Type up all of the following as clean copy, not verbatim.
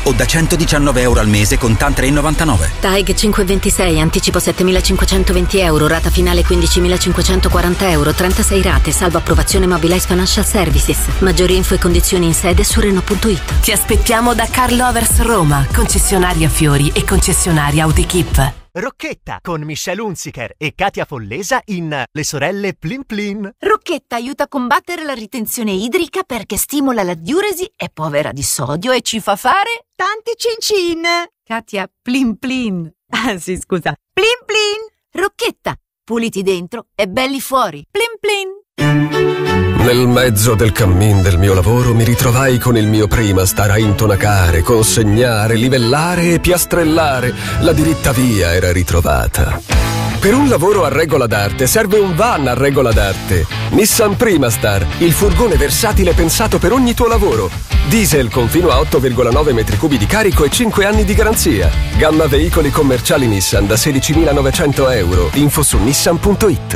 o da €119 al mese con TAN 3,99. TAG 526, anticipo €7.520, rata finale €15.540, 36 rate, salvo approvazione Mobilize Financial Services. Maggiori info e condizioni in sede su Renault.it. Ti aspettiamo da Car Lovers Roma, concessionaria Fiori e concessionaria Autoequip. Rocchetta con Michelle Hunziker e Katia Follesa in Le sorelle Plin Plin. Rocchetta aiuta a combattere la ritenzione idrica perché stimola la diuresi, è povera di sodio e ci fa fare tanti cin-cin. Katia, Plin Plin. Ah sì, scusa. Plin Plin. Rocchetta, puliti dentro e belli fuori. Plin Plin. Nel mezzo del cammin del mio lavoro mi ritrovai con il mio Primastar a intonacare, consegnare, livellare e piastrellare. La diritta via era ritrovata. Per un lavoro a regola d'arte serve un van a regola d'arte. Nissan Primastar, il furgone versatile pensato per ogni tuo lavoro. Diesel con fino a 8,9 metri cubi di carico e 5 anni di garanzia. Gamma veicoli commerciali Nissan da €16.900. Info su nissan.it.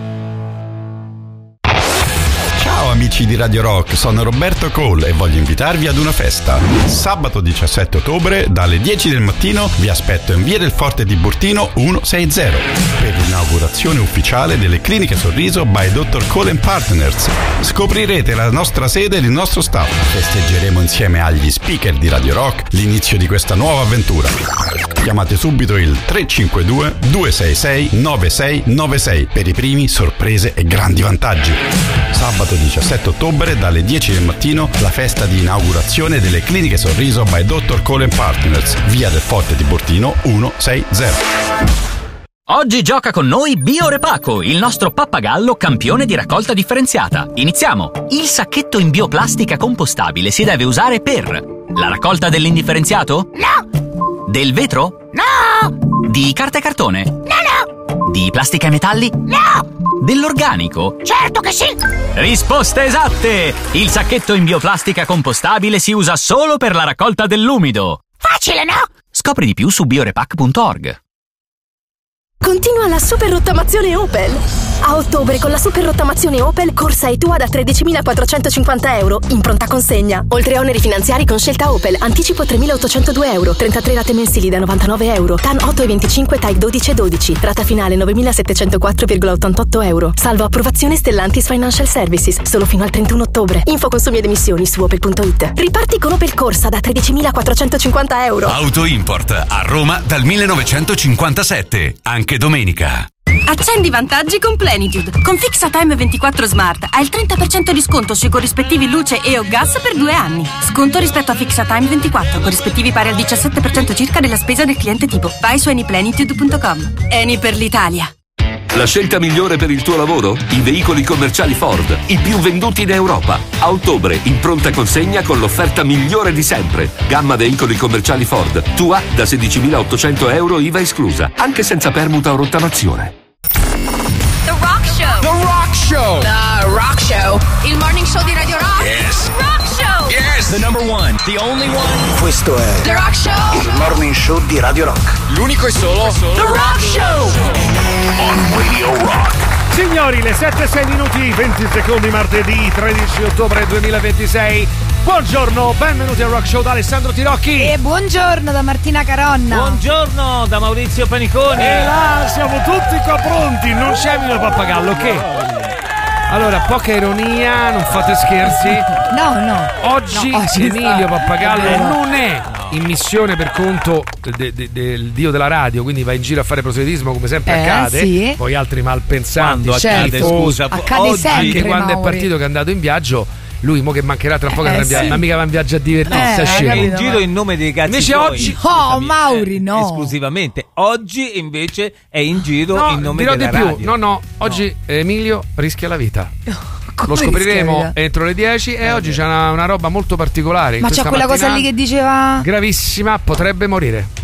Ciao amici di Radio Rock, sono Roberto Cole e voglio invitarvi ad una festa. Sabato 17 ottobre dalle 10 del mattino vi aspetto in via del Forte Tiburtino 160 per l'inaugurazione ufficiale delle Cliniche Sorriso by Dr. Cole Partners. Scoprirete la nostra sede e il nostro staff. Festeggeremo insieme agli speaker di Radio Rock l'inizio di questa nuova avventura. Chiamate subito il 352 266 9696 per i primi, sorprese e grandi vantaggi. Sabato 17 ottobre dalle 10 del mattino la festa di inaugurazione delle Cliniche Sorriso by Dr. Cole Partners, via del Forte Tiburtino 160. Oggi gioca con noi Biorepaco, il nostro pappagallo campione di raccolta differenziata. Iniziamo! Il sacchetto in bioplastica compostabile si deve usare per la raccolta dell'indifferenziato? No! Del vetro? No! Di carta e cartone? No! Di plastica e metalli? No! Dell'organico? Certo che sì! Risposte esatte! Il sacchetto in bioplastica compostabile si usa solo per la raccolta dell'umido. Facile, no? Scopri di più su biorepac.org. Continua la super rottamazione Opel. A ottobre con la super rottamazione Opel corsa e tua da €13.450 in pronta consegna. Oltre a oneri finanziari con scelta Opel, anticipo €3.802, 33 rate mensili da €99, TAN 8,25, TAG 12,12, rata finale €9.704,88, salvo approvazione Stellantis Financial Services, solo fino al 31 ottobre. Info consumi ed emissioni su opel.it. Riparti con Opel Corsa da €13.450. Auto Import a Roma dal 1957, anche domenica. Accendi i vantaggi con Plenitude. Con FixaTime 24 Smart hai il 30% di sconto sui corrispettivi luce e o gas per 2 anni. Sconto rispetto a FixaTime 24, corrispettivi pari al 17% circa della spesa del cliente tipo. Vai su anyplenitude.com. Eni per l'Italia. La scelta migliore per il tuo lavoro? I veicoli commerciali Ford, i più venduti in Europa. A ottobre in pronta consegna con l'offerta migliore di sempre. Gamma veicoli commerciali Ford, tua da €16.800 IVA esclusa, anche senza permuta o rottamazione. The Rock Show. The Rock Show. The Rock Show. Il morning show di Radio Rock. Yes. Rock Show. Yes. The number one, the only one. Questo è The Rock Show. il morning show di Radio Rock. L'unico e solo The Rock Show. On Radio Rock. Signori, le 7:06 minuti, 20 secondi, martedì 13 ottobre 2026. Buongiorno, benvenuti al Rock Show da Alessandro Tirocchi. E buongiorno da Martina Caronna. Buongiorno da Maurizio Paniconi. E là, siamo tutti qua pronti, non c'è Emilio Pappagallo, che? Allora, poca ironia, non fate scherzi. No. Oggi Emilio Pappagallo non è in missione per conto del dio della radio, quindi va in giro a fare proselitismo come sempre accade. Sì. Poi altri malpensanti, quando accade, scusa, accade oggi, sempre, anche quando Mauri. è partito che è andato in viaggio. Lui mo che mancherà tra poco andrà in viaggio, sì. ma mica va in viaggio a divertirsi. È in giro in nome dei cazzi invece suoi. oggi Mauri, no. Esclusivamente. Oggi invece è in giro in nome dirò della di più. radio. No, oggi Emilio rischia la vita. Come Lo scopriremo rischia? entro le 10 e oggi c'è una roba molto particolare. Ma c'è quella cosa lì che diceva gravissima, potrebbe morire.